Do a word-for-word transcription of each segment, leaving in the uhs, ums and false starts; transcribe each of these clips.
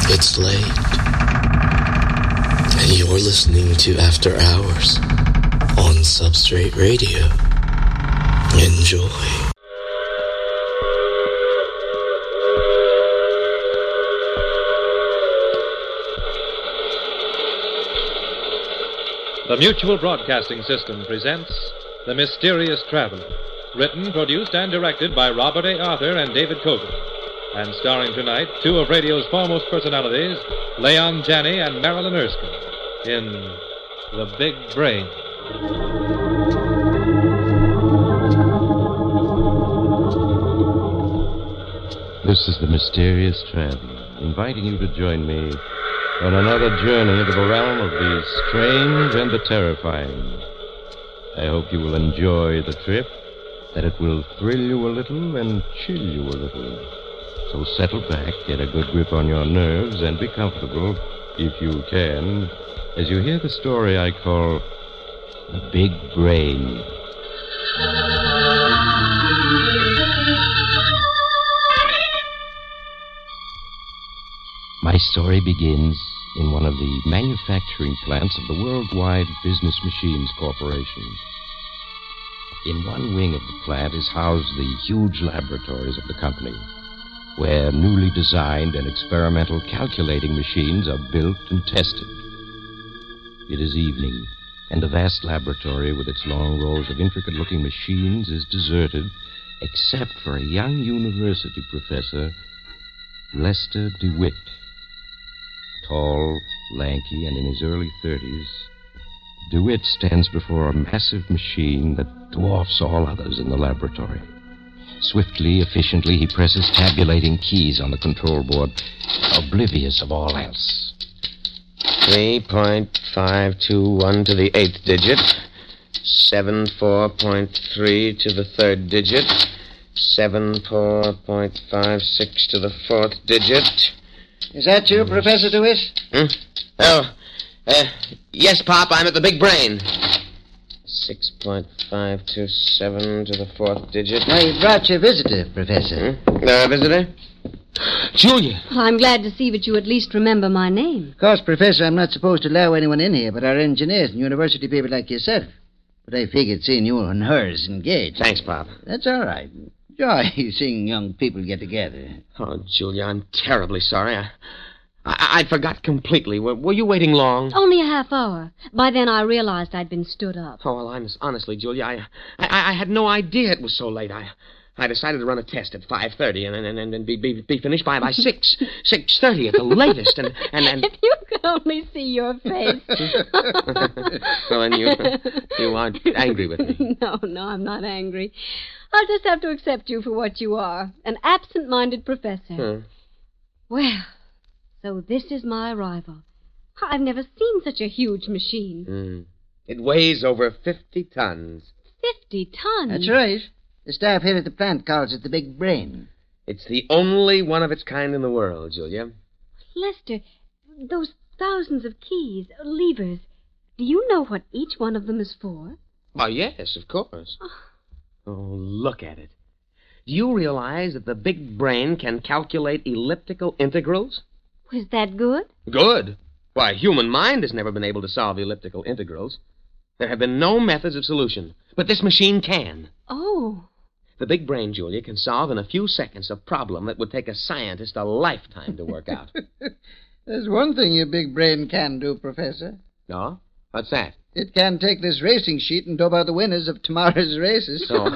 It's late, and you're listening to After Hours on Substrate Radio. Enjoy. The Mutual Broadcasting System presents The Mysterious Traveler, written, produced, and directed by Robert A. Arthur and David Cogan, and starring tonight two of radio's foremost personalities, Leon Janney and Marilyn Erskine, in The Big Brain. This is The Mysterious Traveler, inviting you to join me on another journey into the realm of the strange and the terrifying. I hope you will enjoy the trip, that it will thrill you a little and chill you a little. So settle back, get a good grip on your nerves, and be comfortable, if you can, as you hear the story I call The Big Brain. My story begins in one of the manufacturing plants of the Worldwide Business Machines Corporation. In one wing of the plant is housed the huge laboratories of the company, where newly designed and experimental calculating machines are built and tested. It is evening, and the vast laboratory with its long rows of intricate-looking machines is deserted, except for a young university professor, Lester DeWitt. Tall, lanky, and in his early thirties, DeWitt stands before a massive machine that dwarfs all others in the laboratory. Swiftly, efficiently, he presses tabulating keys on the control board, oblivious of all else. three point five two one to the eighth digit. seven four point three to the third digit. seven four point five six to the fourth digit. Is that you, Professor DeWitt? Hmm? Oh, uh, yes, Pop, I'm at the Big Brain. six point five two seven to the fourth digit. Now, you brought your visitor, Professor. Hmm? Uh, visitor? Julia. Well, I'm glad to see that you at least remember my name. Of course, Professor, I'm not supposed to allow anyone in here but our engineers and university people like yourself. But I figured seeing you and hers engaged. Thanks, Pop. That's all right. Joy seeing young people get together. Oh, Julia, I'm terribly sorry. I, I, I forgot completely. Were, were you waiting long? Only a half hour. By then I realized I'd been stood up. Oh, well, I'm honestly, Julia, I, I, I had no idea it was so late. I, I decided to run a test at five thirty and and, and, and be, be be finished by by six six thirty at the latest. And and, and... If you could only see your face. Well, then you you aren't angry with me. No, no, I'm not angry. I'll just have to accept you for what you are, an absent-minded professor. Hmm. Well, so this is my arrival. I've never seen such a huge machine. Mm. It weighs over fifty tons. Fifty tons? That's right. The staff here at the plant calls it the Big Brain. It's the only one of its kind in the world, Julia. Lester, those thousands of keys, levers, do you know what each one of them is for? Oh, yes, of course. Oh, look at it. Do you realize that the Big Brain can calculate elliptical integrals? Was that good? Good. Why, human mind has never been able to solve elliptical integrals. There have been no methods of solution, but this machine can. Oh. The Big Brain, Julia, can solve in a few seconds a problem that would take a scientist a lifetime to work out. There's one thing your Big Brain can do, Professor. No? What's that? It can take this racing sheet and dope out the winners of tomorrow's races. Oh.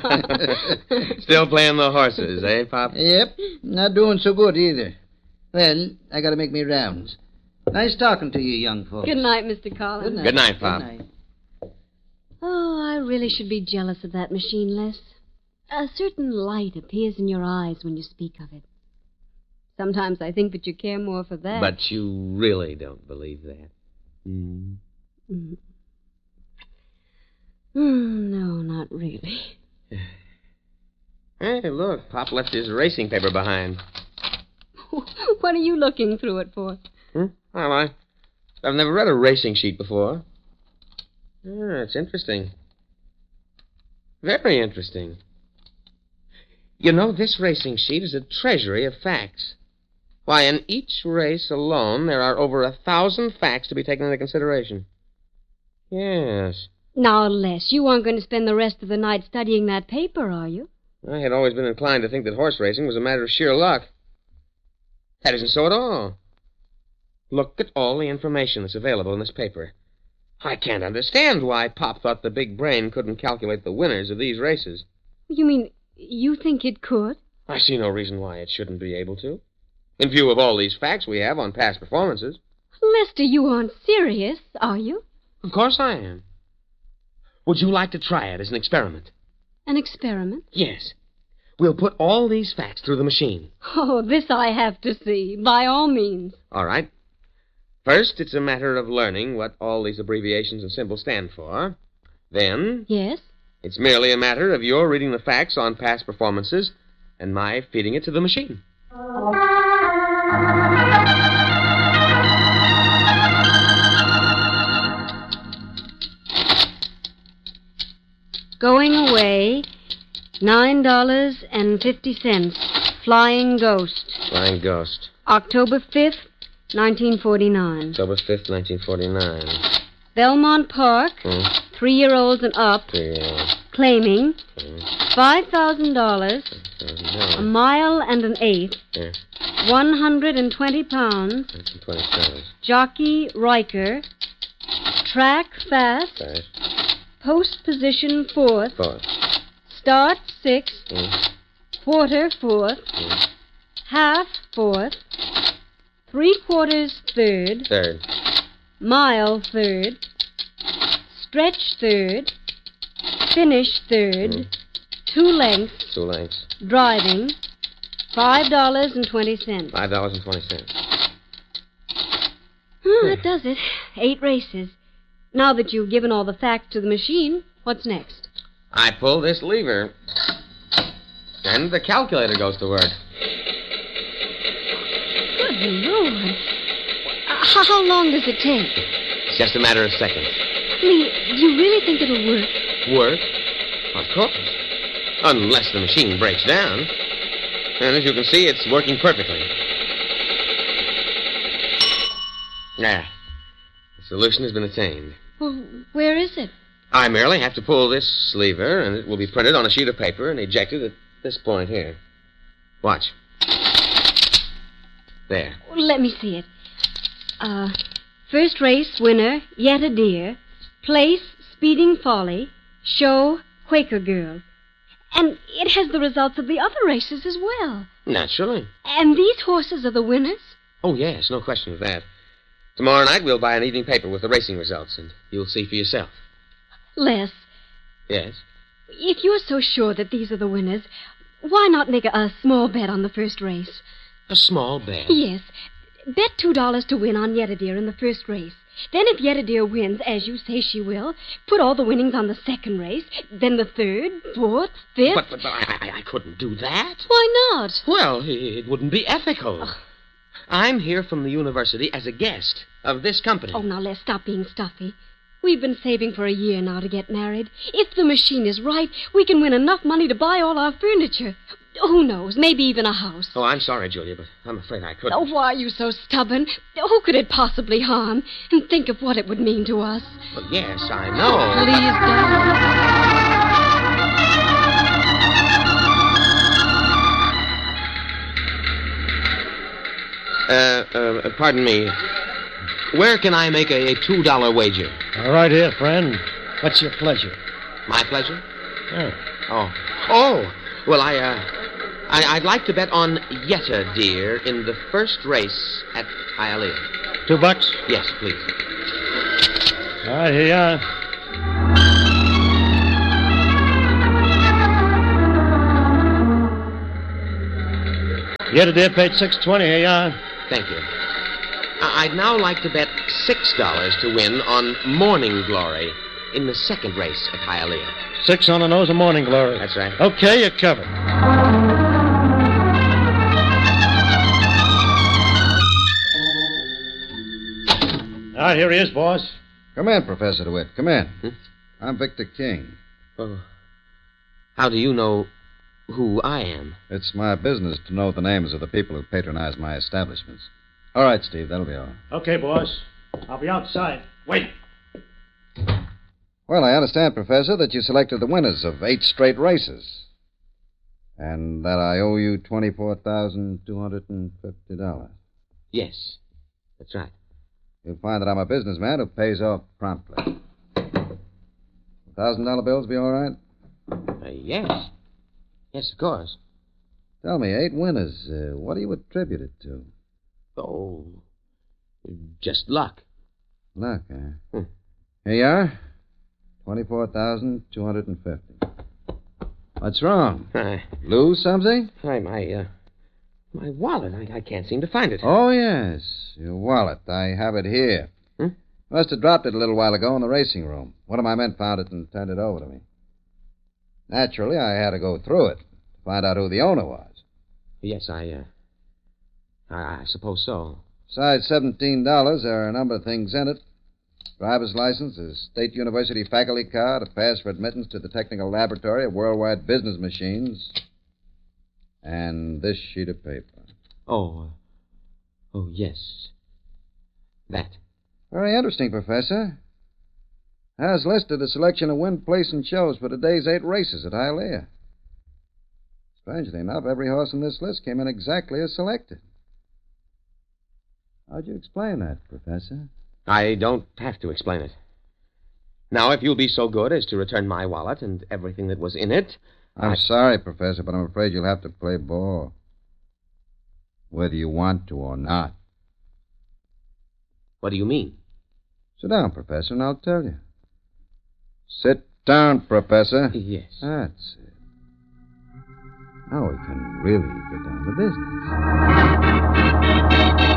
Still playing the horses, eh, Pop? Yep. Not doing so good either. Well, I gotta make me rounds. Nice talking to you, young folks. Good night, Mister Collins. Good night. Good night, Pop. Good night. Oh, I really should be jealous of that machine, Les. A certain light appears in your eyes when you speak of it. Sometimes I think that you care more for that. But you really don't believe that. Mm. Mm. Mm, no, not really. Hey, look, Pop left his racing paper behind. What are you looking through it for? Hmm? Well, I, I've never read a racing sheet before. Ah, it's interesting. Very interesting. You know, this racing sheet is a treasury of facts. Why, in each race alone, there are over a thousand facts to be taken into consideration. Yes. Now, Les, you aren't going to spend the rest of the night studying that paper, are you? I had always been inclined to think that horse racing was a matter of sheer luck. That isn't so at all. Look at all the information that's available in this paper. I can't understand why Pop thought the big brain couldn't calculate the winners of these races. You mean you think it could? I see no reason why it shouldn't be able to. In view of all these facts we have on past performances. Lester, you aren't serious, are you? Of course I am. Would you like to try it as an experiment? An experiment? Yes. We'll put all these facts through the machine. Oh, this I have to see, by all means. All right. First, it's a matter of learning what all these abbreviations and symbols stand for. Then... Yes? It's merely a matter of your reading the facts on past performances and my feeding it to the machine. Going away, nine dollars and fifty cents. Flying Ghost. Flying Ghost. October fifth, nineteen forty-nine. October fifth, nineteen forty-nine. Belmont Park, Hmm? three-year-olds and up, Yeah. claiming Hmm. five thousand dollars, Uh, a no. mile and an eighth, Yeah. one hundred twenty pounds, nineteen twenty-seven. jockey Riker, track fast, Five. post position fourth, Four. start sixth, Hmm. quarter fourth, Hmm. half fourth, three quarters third, Third. mile third, stretch third, finish third, Hmm. two lengths, Two lengths. driving, five dollars and twenty cents. Five dollars and twenty cents. Oh, that does it. Eight races. Now that you've given all the facts to the machine, what's next? I pull this lever, and the calculator goes to work. Good Lord. How, how long does it take? It's just a matter of seconds. Lee, do you really think it'll work? Work? Of course. Unless the machine breaks down. And as you can see, it's working perfectly. Ah, the solution has been attained. Well, where is it? I merely have to pull this lever, and it will be printed on a sheet of paper and ejected at this point here. Watch. There. Let me see it. Uh, first race winner, Yet a Deer. Place, Speeding Folly. Show, Quaker Girl. And it has the results of the other races as well. Naturally. And these horses are the winners? Oh, yes, no question of that. Tomorrow night we'll buy an evening paper with the racing results, and you'll see for yourself. Les, Yes? if you're so sure that these are the winners, why not make a, a small bet on the first race? A small bet. Yes. Bet two dollars to win on Yet a Deer in the first race. Then if Yet a Deer wins, as you say she will, put all the winnings on the second race, then the third, fourth, fifth. But, but, but I, I, I couldn't do that. Why not? Well, it wouldn't be ethical. I'm here from the university as a guest of this company. Oh, now, Les, stop being stuffy. We've been saving for a year now to get married. If the machine is right, we can win enough money to buy all our furniture. Who knows? Maybe even a house. Oh, I'm sorry, Julia, but I'm afraid I couldn't. Oh, why are you so stubborn? Who could it possibly harm? And think of what it would mean to us. Well, yes, I know. Please, Uh, uh, pardon me. Where can I make a, a two dollar wager? All right here, friend. What's your pleasure? My pleasure? Oh. Oh. Oh! Well, I, uh... I, I'd like to bet on Yet a Deer in the first race at Hialeah. Two bucks? Yes, please. All right, here you are. Yet a Deer paid six twenty. Here you are. Thank you. I- I'd now like to bet six dollars to win on Morning Glory in the second race at Hialeah. Six on the nose of Morning Glory. That's right. Okay, you're covered. All right, here he is, boss. Come in, Professor DeWitt. Come in. Hmm? I'm Victor King. Oh. How do you know who I am. It's my business to know the names of the people who patronize my establishments. All right, Steve, that'll be all. Okay, boss. I'll be outside. Wait. Well, I understand, Professor, that you selected the winners of eight straight races. And that I owe you twenty-four thousand two hundred fifty dollars. Yes, that's right. You'll find that I'm a businessman who pays off promptly. one thousand dollar bills be all right? Uh, yes. Yes, of course. Tell me, eight winners, uh, what do you attribute it to? Oh, just luck. Luck, eh? Hmm. Here you are. twenty-four thousand two hundred fifty. What's wrong? I, Lose something? I, my, uh, my wallet. I, I can't seem to find it. Oh, yes. Your wallet. I have it here. Hmm? Must have dropped it a little while ago in the racing room. One of my men found it and turned it over to me. Naturally, I had to go through it to find out who the owner was. Yes, I, uh, I, I suppose so. Besides seventeen dollars, there are a number of things in it. Driver's license, a state university faculty card, a pass for admittance to the technical laboratory of Worldwide Business Machines, and this sheet of paper. Oh, uh, oh, yes. That. Very interesting, Professor. Has listed a selection of win, place, and shows for today's eight races at Hialeah. Strangely enough, every horse in this list came in exactly as selected. How'd you explain that, Professor? I don't have to explain it. Now, if you'll be so good as to return my wallet and everything that was in it... I'm I... sorry, Professor, but I'm afraid you'll have to play ball. Whether you want to or not. What do you mean? Sit down, Professor, and I'll tell you. Sit down, Professor. Yes. That's it. Now we can really get down to business.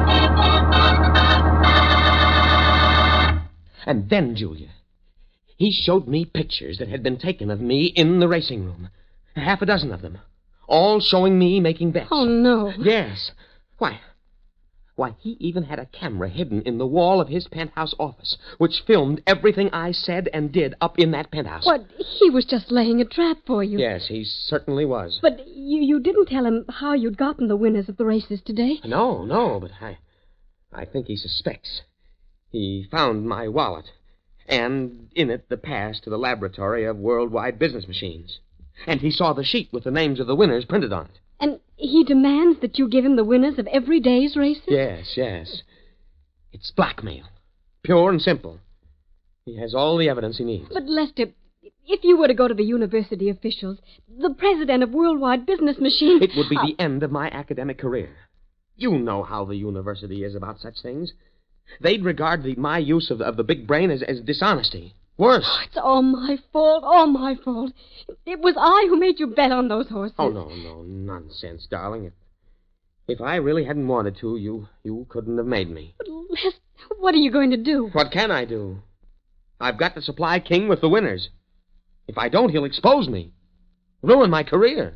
And then, Julia, he showed me pictures that had been taken of me in the racing room. Half a dozen of them. All showing me making bets. Oh, no. Yes. Why, why, he even had a camera hidden in the wall of his penthouse office, which filmed everything I said and did up in that penthouse. What? He was just laying a trap for you. Yes, he certainly was. But you, you didn't tell him how you'd gotten the winners of the races today. No, no, but I, I think he suspects. He found my wallet, and in it the pass to the laboratory of Worldwide Business Machines. And he saw the sheet with the names of the winners printed on it. And he demands that you give him the winners of every day's races? Yes, yes. It's blackmail. Pure and simple. He has all the evidence he needs. But, Lester, if you were to go to the university officials, the president of Worldwide Business Machines... It would be uh, the end of my academic career. You know how the university is about such things. They'd regard the, my use of the, of the big brain as, as dishonesty. Worse. Oh, it's all my fault, all my fault. It was I who made you bet on those horses. Oh, no, no, nonsense, darling. If, if I really hadn't wanted to, you, you couldn't have made me. But, Les, what are you going to do? What can I do? I've got to supply King with the winners. If I don't, he'll expose me. Ruin my career.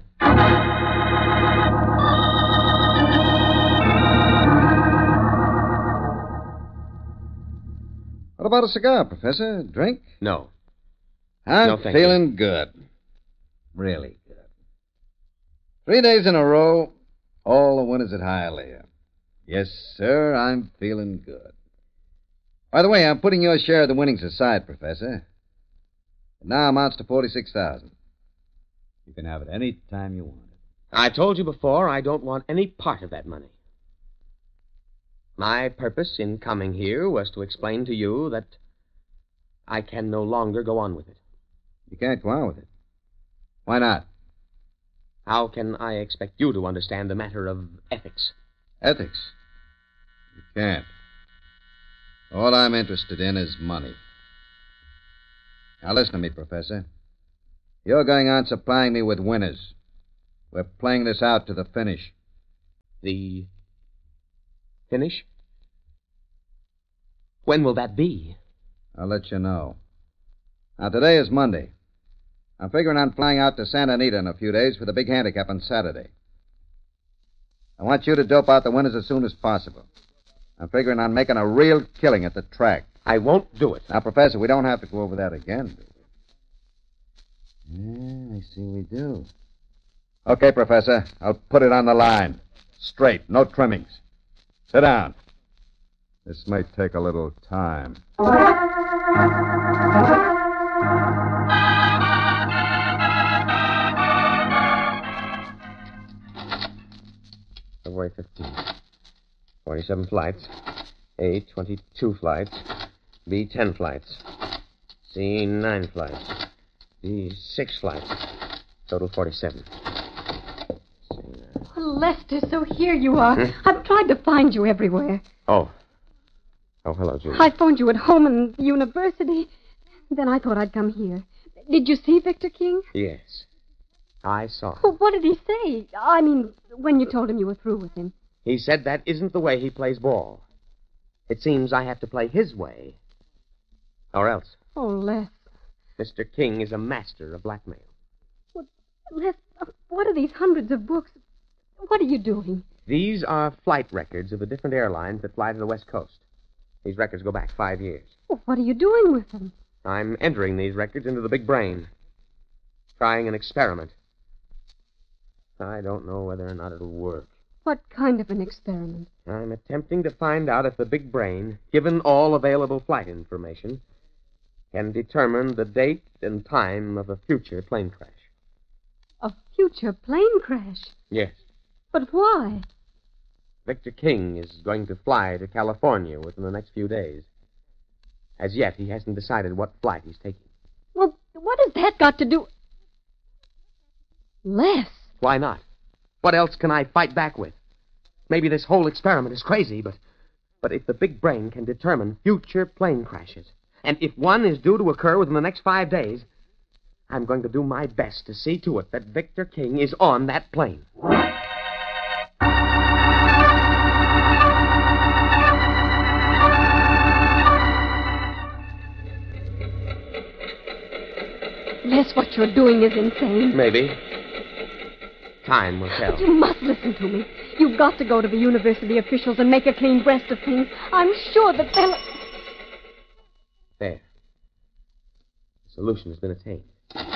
What about a cigar, Professor? Drink? No. I'm no, thank feeling you. good. Really good. Three days in a row, all the winners at Hialeah. Yes, sir, I'm feeling good. By the way, I'm putting your share of the winnings aside, Professor. It now amounts to forty-six thousand dollars. You can have it any time you want it. I told you before I don't want any part of that money. My purpose in coming here was to explain to you that I can no longer go on with it. You can't go on with it. Why not? How can I expect you to understand the matter of ethics? Ethics? You can't. All I'm interested in is money. Now listen to me, Professor. You're going on supplying me with winners. We're playing this out to the finish. The finish? When will that be? I'll let you know. Now, today is Monday. I'm figuring on flying out to Santa Anita in a few days for the big handicap on Saturday. I want you to dope out the winners as soon as possible. I'm figuring on making a real killing at the track. I won't do it. Now, Professor, we don't have to go over that again, do we? Yeah, I see we do. Okay, Professor. I'll put it on the line. Straight, no trimmings. Sit down. This may take a little time. February fifteenth. forty-seven flights. A, twenty-two flights. B, ten flights. C, nine flights. D, six flights. Total forty-seven. Oh, Lester, so here you are. Hmm? I've tried to find you everywhere. Oh. Oh, hello, Julia. I phoned you at home and the university. Then I thought I'd come here. Did you see Victor King? Yes. I saw him. Well, what did he say? I mean, when you told him you were through with him. He said that isn't the way he plays ball. It seems I have to play his way. Or else. Oh, Les. Mister King is a master of blackmail. Well, Les, what are these hundreds of books? What are you doing? These are flight records of the different airlines that fly to the West Coast. These records go back five years. Well, what are you doing with them? I'm entering these records into the big brain. Trying an experiment. I don't know whether or not it'll work. What kind of an experiment? I'm attempting to find out if the big brain, given all available flight information, can determine the date and time of a future plane crash. A future plane crash? Yes. But why? Victor King is going to fly to California within the next few days. As yet, he hasn't decided what flight he's taking. Well, what has that got to do... Les. Why not? What else can I fight back with? Maybe this whole experiment is crazy, but... But if the big brain can determine future plane crashes, and if one is due to occur within the next five days, I'm going to do my best to see to it that Victor King is on that plane. Les, what you're doing is insane. Maybe. Time will tell. But you must listen to me. You've got to go to the university officials and make a clean breast of things. I'm sure that they'll... There. The solution has been attained.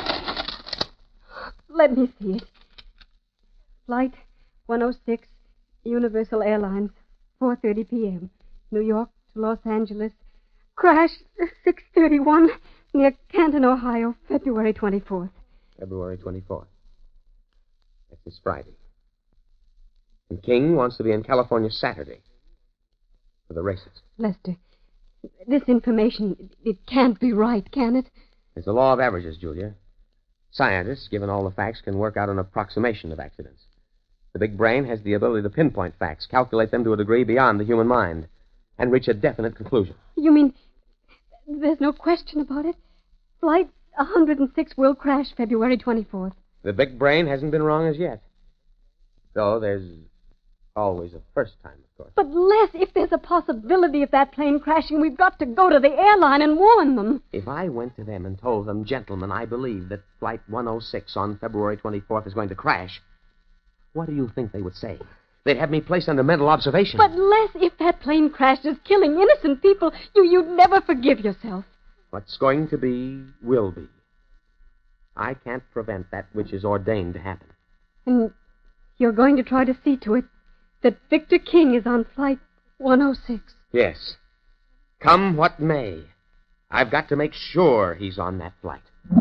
Let me see it. Flight one oh six, Universal Airlines, four thirty p.m. New York to Los Angeles. Crash six thirty-one near Canton, Ohio, February twenty-fourth. February twenty-fourth. That's this Friday. And King wants to be in California Saturday for the races. Lester, this information, it can't be right, can it? It's the law of averages, Julia. Scientists, given all the facts, can work out an approximation of accidents. The big brain has the ability to pinpoint facts, calculate them to a degree beyond the human mind, and reach a definite conclusion. You mean there's no question about it? Flight one hundred six will crash February twenty-fourth. The big brain hasn't been wrong as yet. Though there's always a first time, of course. But, Les, if there's a possibility of that plane crashing, we've got to go to the airline and warn them. If I went to them and told them, gentlemen, I believe that Flight one oh six on February twenty-fourth is going to crash, what do you think they would say? They'd have me placed under mental observation. But, Les, if that plane crashes, killing innocent people, you, you'd never forgive yourself. What's going to be, will be. I can't prevent that which is ordained to happen. And you're going to try to see to it that Victor King is on Flight one oh six? Yes. Come what may, I've got to make sure he's on that flight.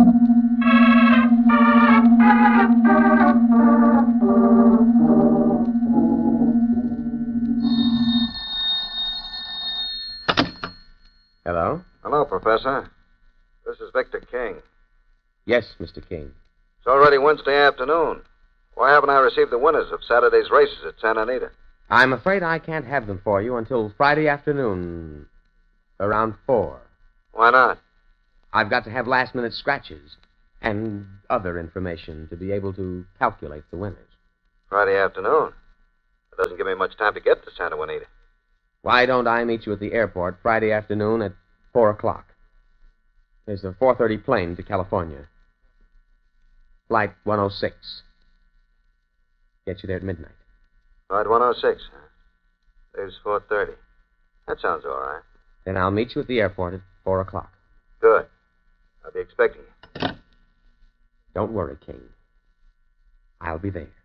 Hello? Hello, Professor. This is Victor King. Yes, Mister King. It's already Wednesday afternoon. Why haven't I received the winners of Saturday's races at Santa Anita? I'm afraid I can't have them for you until Friday afternoon, around four. Why not? I've got to have last-minute scratches and other information to be able to calculate the winners. Friday afternoon? It doesn't give me much time to get to Santa Anita. Why don't I meet you at the airport Friday afternoon at four o'clock? There's a four thirty plane to California. Flight one oh six. Get you there at midnight. Flight one oh six, huh? Leaves four thirty. That sounds all right. Then I'll meet you at the airport at four o'clock. Good. I'll be expecting you. Don't worry, King. I'll be there.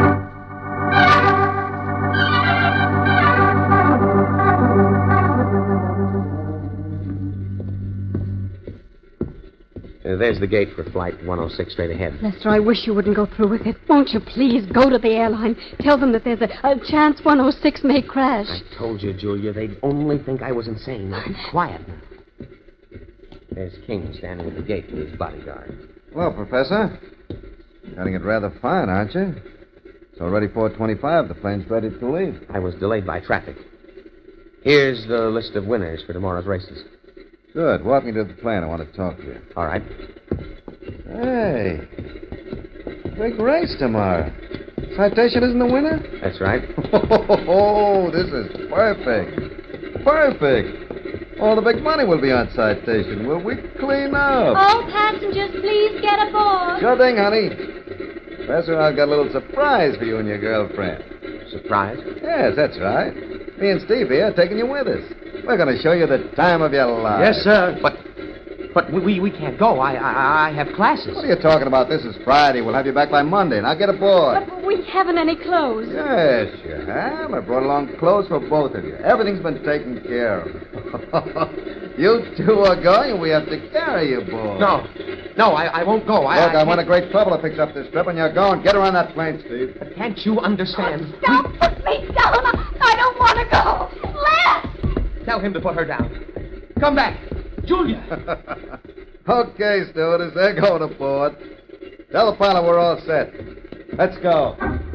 Uh, there's the gate for flight one oh six straight ahead. Lester, I wish you wouldn't go through with it. Won't you please go to the airline? Tell them that there's a, a chance one oh six may crash. I told you, Julia, they'd only think I was insane. Now be quiet now. There's King standing at the gate with his bodyguard. Well, Professor, getting it rather fine, aren't you? It's already four twenty-five. The plane's ready to leave. I was delayed by traffic. Here's the list of winners for tomorrow's races. Good. Walk me to the plane. I want to talk to you. All right. Hey. Big race tomorrow. Citation isn't the winner? That's right. Oh, this is perfect. Perfect. All the big money will be on Citation. Will we clean up? All passengers, please get aboard. Sure thing, honey. Professor, I've got a little surprise for you and your girlfriend. Surprise? Yes, that's right. Me and Steve here are taking you with us. We're going to show you the time of your life. Yes, sir. But but we, we, we can't go. I, I I have classes. What are you talking about? This is Friday. We'll have you back by Monday. Now get aboard. But we haven't any clothes. Yes, you have. I brought along clothes for both of you. Everything's been taken care of. You two are going, and we have to carry you, boy. No. No, I, I won't go. I, Look, I I'm in a great trouble to fix up this trip, and you're going. Get her on that plane, Steve. But can't you understand? Stop! Put me down! I, I don't want to go. Les! Tell him to put her down. Come back. Julia. Okay, stewardess, they're going aboard. Tell the pilot we're all set. Let's go.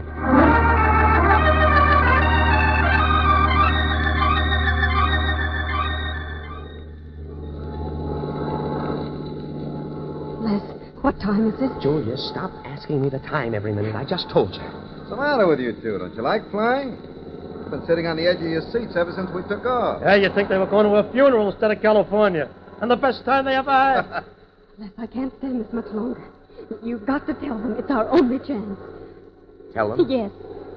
Les, what time is it? Julia, stop asking me the time every minute. I just told you. What's the matter with you two? Don't you like flying? You've been sitting on the edge of your seats ever since we took off. Yeah, you think they were going to a funeral instead of California. And the best time they ever had. Les, I can't stand this much longer. You've got to tell them it's our only chance. Tell them? Yes.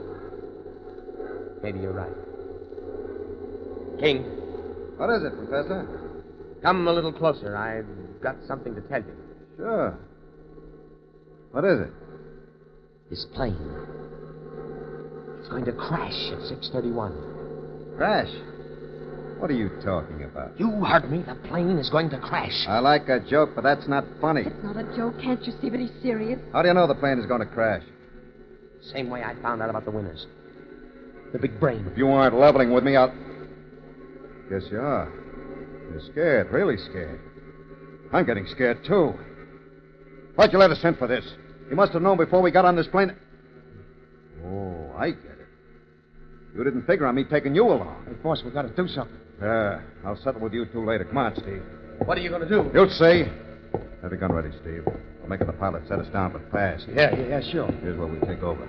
Maybe you're right. King. What is it, Professor? Come a little closer. I've got something to tell you. Sure. What is it? This plane. It's going to crash at six thirty-one. Crash? What are you talking about? You heard me. The plane is going to crash. I like a joke, but that's not funny. It's not a joke. Can't you see that he's serious? How do you know the plane is going to crash? Same way I found out about the winners. The big brain. If you aren't leveling with me, I'll... Guess you are. You're scared, really scared. I'm getting scared, too. Why'd you let us in for this? You must have known before we got on this plane... Oh, I get it. You didn't figure on me taking you along. Hey, boss, we've got to do something. Yeah, I'll settle with you two later. Come on, Steve. What are you going to do? You'll see. Have your gun ready, Steve. I'm making the pilot set us down, but fast. Yeah, yeah, yeah, sure. Here's where we take over.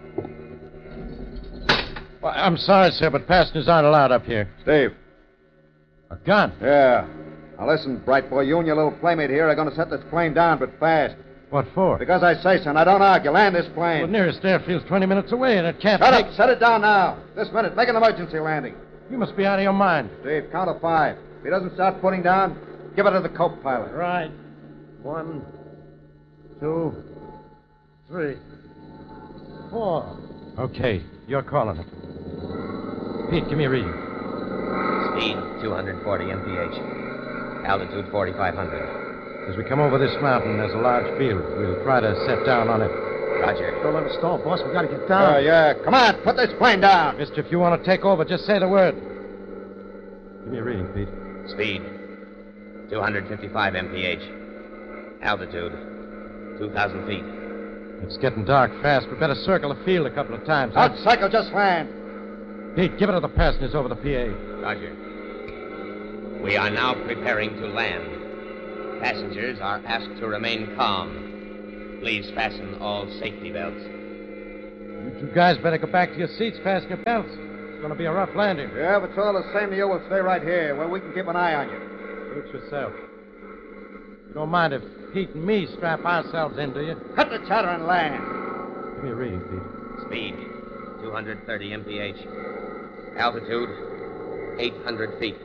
Well, I'm sorry, sir, but passengers aren't allowed up here. Steve. A gun? Yeah. Now listen, bright boy, you and your little playmate here are going to set this plane down, but fast. What for? Because I say so, and I don't argue. Land this plane. Well, the nearest airfield's twenty minutes away, and it can't Shut take... up. Set it down now. This minute. Make an emergency landing. You must be out of your mind. Steve, count to five. If he doesn't start putting down, give it to the co-pilot. Right. One, two, three, four. Okay, you're calling it. Pete, give me a reading. Speed two hundred forty M P H. Altitude forty-five hundred. As we come over this mountain, there's a large field. We'll try to set down on it. Roger. Don't let us stall, boss. We got to get down. Oh, yeah. Come on, put this plane down. Mister, if you want to take over, just say the word. Give me a reading, Pete. Speed two hundred fifty-five M P H. Altitude two thousand feet. It's getting dark fast. We better circle the field a couple of times. Out, cycle, just land. Pete, give it to the passengers over the P A. Roger. We are now preparing to land. Passengers are asked to remain calm. Please fasten all safety belts. You two guys better go back to your seats, fasten your belts. It's going to be a rough landing. Yeah, if it's all the same to you, we'll stay right here where we can keep an eye on you. Suit yourself. You don't mind if Pete and me strap ourselves in, do you? Cut the chatter and land. Give me a reading, Pete. Speed two hundred thirty M P H. Altitude eight hundred feet.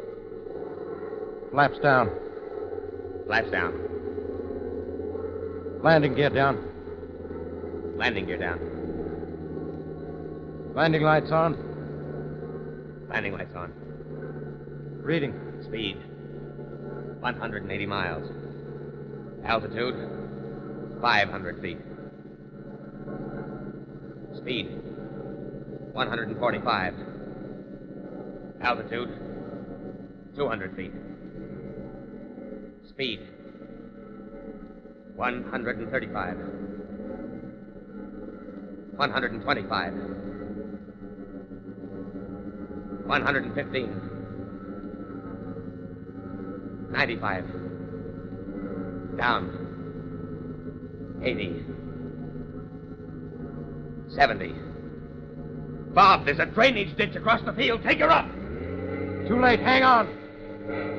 Flaps down. Flaps down. Landing gear down. Landing gear down. Landing lights on. Landing lights on. Reading. Speed. one hundred eighty miles. Altitude. five hundred feet. Speed. one hundred forty-five. Altitude. two hundred feet. Speed. one hundred thirty-five. one hundred twenty-five. one hundred fifteen. ninety-five. Down. eighty. seventy. Bob, there's a drainage ditch across the field. Take her up. Too late. Hang on.